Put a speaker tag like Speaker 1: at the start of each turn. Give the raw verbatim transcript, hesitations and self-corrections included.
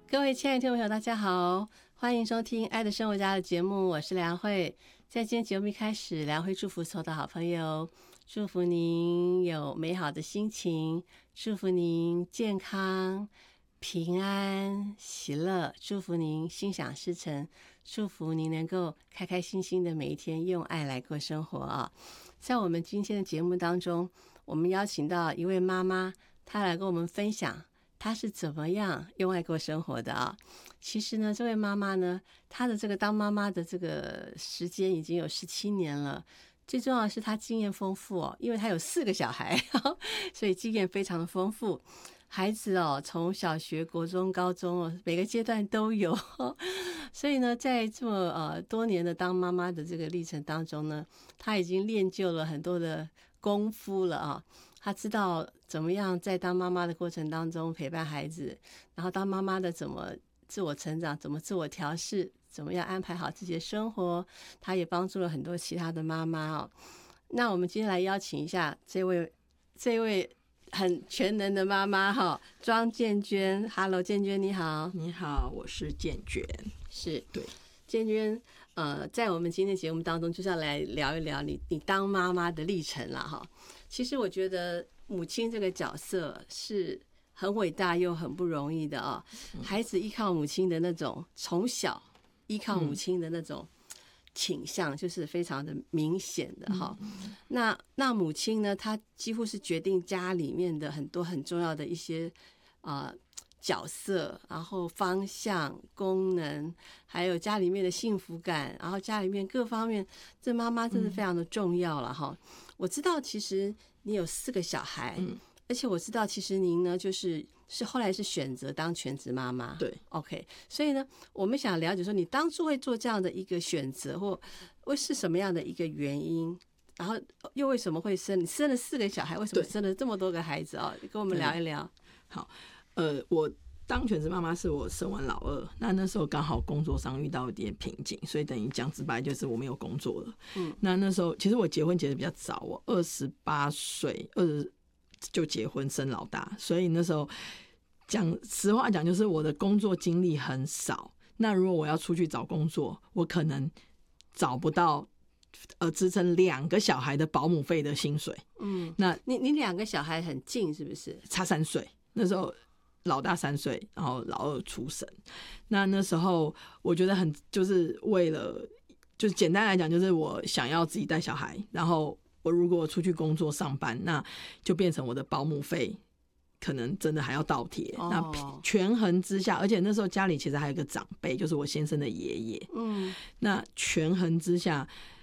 Speaker 1: 各位亲爱的听众朋友大家好，欢迎收听爱的生活家的节目，我是梁慧。在今天节目一开始，梁慧祝福所有的好朋友，祝福您有美好的心情，祝福您健康平安喜乐，祝福您心想事成，祝福您能够开开心心的每一天用爱来过生活啊！在我们今天的节目当中，我们邀请到一位妈妈，她来跟我们分享她是怎么样用爱过生活的啊。其实呢，这位妈妈呢，她的这个当妈妈的这个时间已经有十七年了。最重要的是她经验丰富哦，因为她有四个小孩，所以经验非常的丰富。孩子哦，从小学、国中、高中哦，每个阶段都有。所以呢，在这么呃多年的当妈妈的这个历程当中呢，她已经练就了很多的功夫了啊。她知道怎么样在当妈妈的过程当中陪伴孩子，然后当妈妈的怎么自我成长，怎么自我调试，怎么样安排好自己的生活。她也帮助了很多其他的妈妈哦。那我们今天来邀请一下这位这位很全能的妈妈哈，庄建娟。Hello， 建娟你好。
Speaker 2: 你好，我是建娟。
Speaker 1: 是，
Speaker 2: 对，
Speaker 1: 建娟，呃，在我们今天的节目当中，就是要来聊一聊你你当妈妈的历程啦哈。其实我觉得母亲这个角色是很伟大又很不容易的啊、哦。孩子依靠母亲的那种，从小依靠母亲的那种倾向，就是非常的明显的哈。那那母亲呢，她几乎是决定家里面的很多很重要的一些啊、呃、角色，然后方向、功能，还有家里面的幸福感，然后家里面各方面，这妈妈真的非常的重要了哈。我知道其实你有四个小孩，嗯，而且我知道其实您呢就是是后来是选择当全职妈妈，
Speaker 2: 对
Speaker 1: ，OK。所以呢，我们想了解说你当初会做这样的一个选择，或会是什么样的一个原因，然后又为什么会生？你生了四个小孩，为什么生了这么多个孩子啊？跟我们聊一聊。
Speaker 2: 好，呃，我当全职妈妈是我生完老二，那那时候刚好工作上遇到一点瓶颈，所以等于讲直白就是我没有工作了。嗯，那那时候其实我结婚结得比较早，我二十八岁二十就结婚生老大，所以那时候讲实话讲就是我的工作经历很少。那如果我要出去找工作，我可能找不到呃支撑两个小孩的保姆费的薪水。嗯，那
Speaker 1: 你你两个小孩很近是不是？
Speaker 2: 差三岁，那时候老大三岁，然后老二出生。那那时候我觉得很就是为了，就是简单来讲，就是我想要自己带小孩，然后我如果出去工作上班，那就变成我的保姆费可能真的还要倒贴。哦、那权衡之下，而且那时候家里其实还有一个长辈，就是我先生的爷爷。嗯，那权衡之下，